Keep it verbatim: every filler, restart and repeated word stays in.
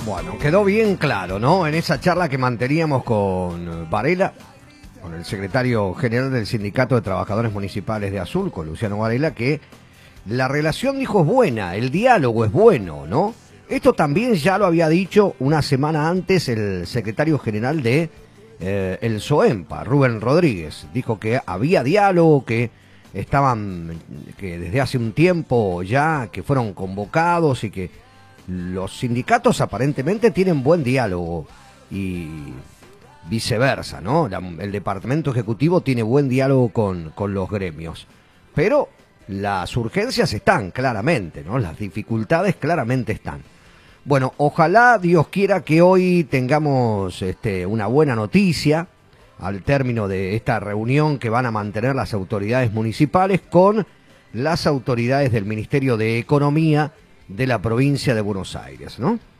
Bueno, quedó bien claro, ¿no? En esa charla que manteníamos con Varela, con el secretario general del Sindicato de Trabajadores Municipales de Azul, con Luciano Varela, que la relación, dijo, es buena, el diálogo es bueno, ¿no? Esto también ya lo había dicho una semana antes el secretario general de eh, el SOEMPA, Rubén Rodríguez. Dijo que había diálogo, que estaban, que desde hace un tiempo ya, que fueron convocados y que los sindicatos aparentemente tienen buen diálogo y viceversa, ¿no? La, el departamento ejecutivo tiene buen diálogo con, con los gremios. Pero las urgencias están, claramente, ¿no? Las dificultades claramente están. Bueno, ojalá Dios quiera que hoy tengamos este, una buena noticia al término de esta reunión que van a mantener las autoridades municipales con las autoridades del Ministerio de Economía de la provincia de Buenos Aires, ¿no?